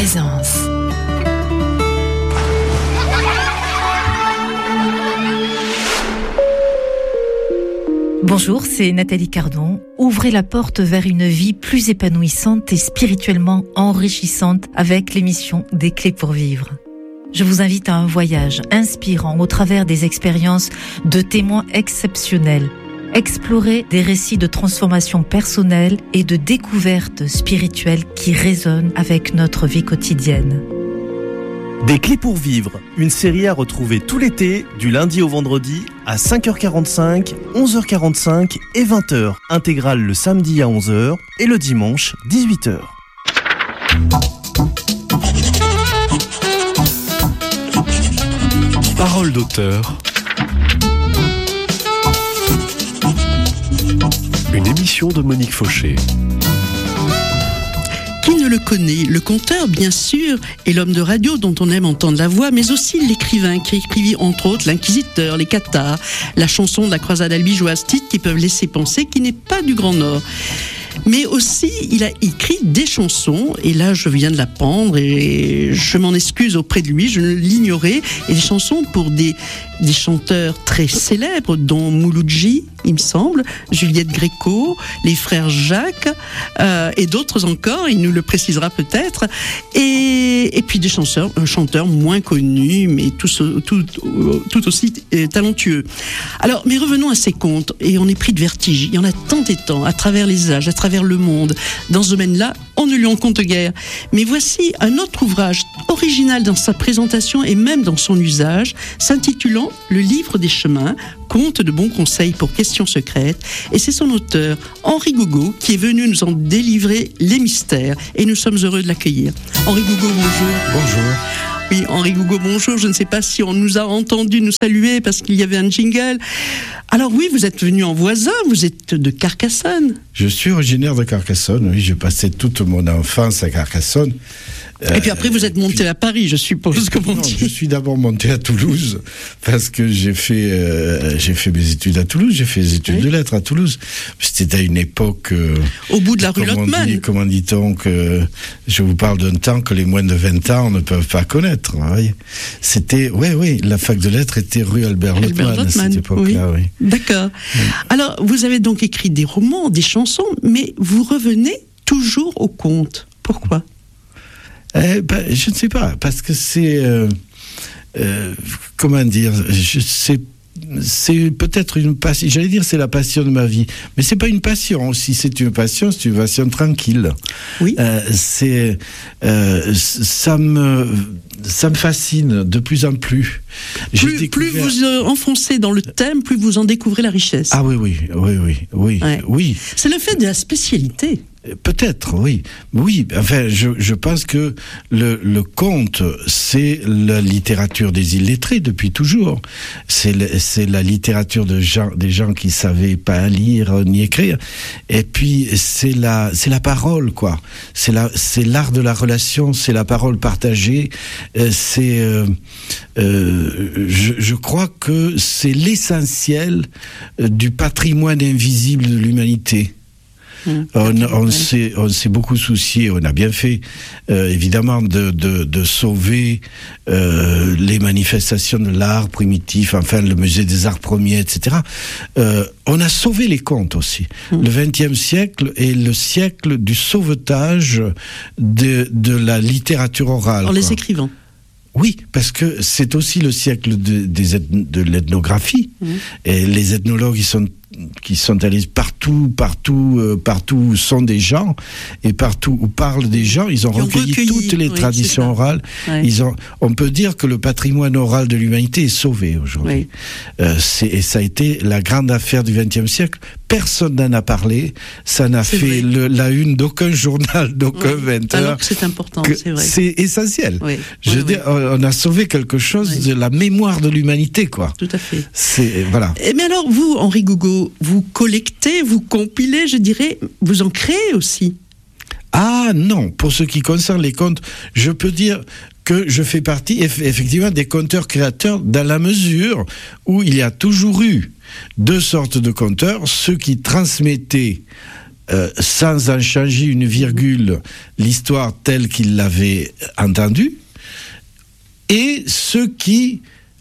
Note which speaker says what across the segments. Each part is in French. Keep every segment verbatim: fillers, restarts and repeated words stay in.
Speaker 1: Présence. Bonjour, c'est Nathalie Cardon. Ouvrez la porte vers une vie plus épanouissante et spirituellement enrichissante avec l'émission Des Clés pour Vivre. Je vous invite à un voyage inspirant au travers des expériences de témoins exceptionnels. Explorer des récits de transformation personnelle et de découverte spirituelle qui résonnent avec notre vie quotidienne.
Speaker 2: Des Clés pour Vivre, une série à retrouver tout l'été, du lundi au vendredi, à cinq heures quarante-cinq, onze heures quarante-cinq et vingt heures. Intégrale le samedi à onze heures et le dimanche dix-huit heures.
Speaker 3: Parole d'auteur. Une émission de Monique Fauché.
Speaker 4: Qui ne le connaît? Le conteur, bien sûr, et l'homme de radio dont on aime entendre la voix, mais aussi l'écrivain qui écrivit entre autres L'Inquisiteur, Les Cathares, la chanson de la croisade albigeoise, titres qui peuvent laisser penser qu'il n'est pas du Grand Nord. Mais aussi, il a écrit des chansons, et là je viens de l'apprendre, et je m'en excuse auprès de lui, je l'ignorais, et des chansons pour des, des chanteurs très célèbres, dont Mouloudji, il me semble, Juliette Gréco, les frères Jacques, euh, et d'autres encore, il nous le précisera peut-être, et, et puis des chanteurs, un chanteur moins connu, mais tout, tout, tout aussi talentueux. Alors, mais revenons à ces contes, et on est pris de vertige, il y en a tant et tant, à travers les âges, à travers le monde. Dans ce domaine-là, on ne lui en compte guère. Mais voici un autre ouvrage original dans sa présentation et même dans son usage, s'intitulant Le Livre des Chemins, conte de bons conseils pour questions secrètes. Et c'est son auteur, Henri Gougaud, qui est venu nous en délivrer les mystères. Et nous sommes heureux de l'accueillir. Henri Gougaud, bonjour.
Speaker 5: Bonjour.
Speaker 4: Oui, Henri Gougaud, bonjour. Je ne sais pas si on nous a entendu nous saluer parce qu'il y avait un jingle. Alors oui, vous êtes venu en voisin, vous êtes de Carcassonne.
Speaker 5: Je suis originaire de Carcassonne, oui, j'ai passé toute mon enfance à Carcassonne.
Speaker 4: Et puis après, vous êtes monté puis, à Paris, je suppose. Que
Speaker 5: non, je suis d'abord monté à Toulouse parce que j'ai fait euh, j'ai fait mes études à Toulouse, j'ai fait des études oui. de lettres à Toulouse. C'était à une époque euh,
Speaker 4: au bout de la rue Lottmann.
Speaker 5: Comment dit-on que je vous parle d'un temps que les moins de vingt ans ne peuvent pas connaître. Oui. C'était oui oui, la fac de lettres était rue Albert Lottmann à cette époque-là. Oui.
Speaker 4: Oui. D'accord. Oui. Alors, vous avez donc écrit des romans, des chansons, mais vous revenez toujours aux contes. Pourquoi ?
Speaker 5: Eh ben, je ne sais pas, parce que c'est, euh, euh, comment dire, je sais, c'est peut-être une passion, j'allais dire c'est la passion de ma vie, mais c'est pas une passion aussi, c'est une passion, c'est une passion tranquille.
Speaker 4: Oui.
Speaker 5: Euh, c'est, euh, ça me, ça me fascine de plus en plus.
Speaker 4: Plus, découvert... plus vous euh, enfoncez dans le thème, plus vous en découvrez la richesse.
Speaker 5: Ah oui, oui, oui, oui, oui, ouais. oui.
Speaker 4: C'est le fait de la spécialité.
Speaker 5: Peut-être, oui. Oui, enfin, je, je pense que le, le conte, c'est la littérature des illettrés depuis toujours. C'est, le, c'est la littérature de gens, des gens qui savaient pas lire ni écrire. Et puis, c'est la, c'est la parole, quoi. C'est la, c'est l'art de la relation, c'est la parole partagée. C'est, euh, euh, je, je crois que c'est l'essentiel du patrimoine invisible de l'humanité. Mmh, on, on, s'est, on s'est beaucoup soucié, on a bien fait, euh, évidemment, de, de, de sauver euh, les manifestations de l'art primitif, enfin le musée des arts premiers, et cetera. Euh, on a sauvé les contes aussi. Mmh. Le vingtième siècle est le siècle du sauvetage de, de la littérature orale.
Speaker 4: En les écrivant.
Speaker 5: Oui, parce que c'est aussi le siècle de, des ethn- de l'ethnographie. Mmh. Et les ethnologues, ils sont qui sont allés partout, partout, euh, partout où sont des gens et partout où parlent des gens, ils ont recueilli, recueilli toutes les oui, traditions orales. Ouais. Ils ont, on peut dire que le patrimoine oral de l'humanité est sauvé aujourd'hui. Oui. Euh, c'est, et ça a été la grande affaire du vingtième siècle. Personne n'en a parlé. Ça n'a c'est fait le, la une d'aucun journal, d'aucun oui. vingt heures.
Speaker 4: Alors que c'est important, que c'est vrai.
Speaker 5: C'est essentiel.
Speaker 4: Oui.
Speaker 5: Je
Speaker 4: oui,
Speaker 5: veux
Speaker 4: oui.
Speaker 5: dire, on a sauvé quelque chose oui. de la mémoire de l'humanité, quoi.
Speaker 4: Tout à fait.
Speaker 5: C'est, voilà.
Speaker 4: Et mais alors, vous, Henri Gougaud, vous collectez, vous compilez, je dirais, vous en créez aussi.
Speaker 5: Ah non, pour ce qui concerne les contes, je peux dire que je fais partie effectivement des conteurs-créateurs dans la mesure où il y a toujours eu deux sortes de conteurs, ceux qui transmettaient euh, sans en changer une virgule, l'histoire telle qu'il l'avait entendue, et ceux qui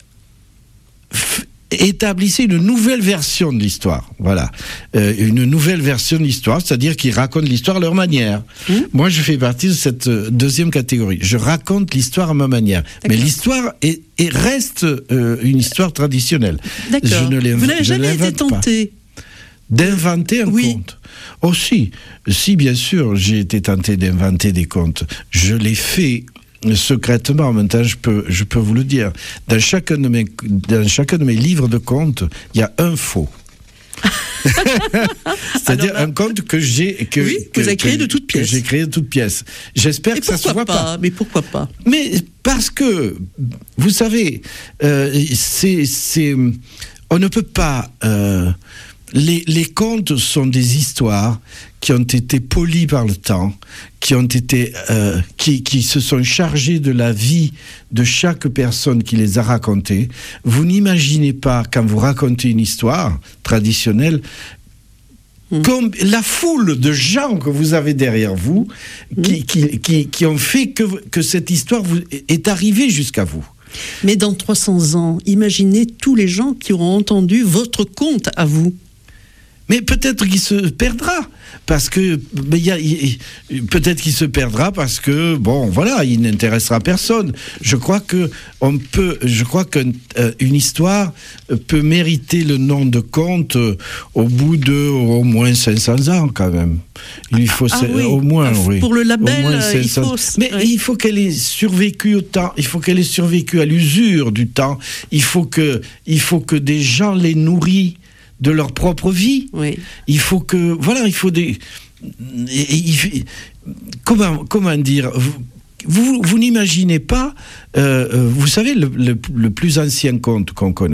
Speaker 5: f- établissaient une nouvelle version de l'histoire. Voilà. Euh, une nouvelle version de l'histoire, c'est-à-dire qu'ils racontent l'histoire à leur manière. Mmh. Moi, je fais partie de cette deuxième catégorie. Je raconte l'histoire à ma manière. D'accord. Mais l'histoire est, est, reste euh, une histoire traditionnelle.
Speaker 4: D'accord. Je ne Vous n'avez jamais été tenté
Speaker 5: pas. D'inventer un oui. conte. Oh si, si bien sûr, j'ai été tenté d'inventer des contes. Je l'ai fait secrètement. Maintenant, je peux, je peux vous le dire. Dans chacun de mes, dans chacun de mes livres de contes, il y a un faux. C'est-à-dire Alors, un conte que j'ai que,
Speaker 4: oui,
Speaker 5: que
Speaker 4: vous avez créé de toutes pièces.
Speaker 5: J'ai créé de toutes pièces. J'espère
Speaker 4: Et
Speaker 5: que ça se voit pas.
Speaker 4: pas. Mais pourquoi pas
Speaker 5: Mais parce que vous savez, euh, c'est, c'est, on ne peut pas. Euh, Les, les contes sont des histoires qui ont été polies par le temps, qui ont été, euh, qui, qui se sont chargées de la vie de chaque personne qui les a racontées. Vous n'imaginez pas, quand vous racontez une histoire traditionnelle, mmh. comme la foule de gens que vous avez derrière vous, mmh. qui, qui, qui, qui ont fait que, que cette histoire vous, est arrivée jusqu'à vous.
Speaker 4: Mais dans trois cents ans, imaginez tous les gens qui auront entendu votre conte à vous.
Speaker 5: Mais peut-être qu'il se perdra, parce que mais y a, y, peut-être qu'il se perdra parce que bon, voilà, il n'intéressera personne. Je crois que on peut, je crois qu'une euh, histoire peut mériter le nom de conte euh, au bout de au moins cinq cents ans quand même. Il faut
Speaker 4: ah,
Speaker 5: ah, oui. au moins,
Speaker 4: ah,
Speaker 5: oui.
Speaker 4: Pour le label,
Speaker 5: au moins cinq cents.
Speaker 4: il faut.
Speaker 5: Mais
Speaker 4: oui.
Speaker 5: il faut qu'elle ait survécu au temps. Il faut qu'elle ait survécu à l'usure du temps. Il faut que, il faut que des gens les nourrissent de leur propre vie.
Speaker 4: Oui.
Speaker 5: Il faut que, voilà, il faut des, il, comment, comment dire, vous, vous, vous n'imaginez pas, euh, vous savez, le, le, le plus ancien conte qu'on connaît,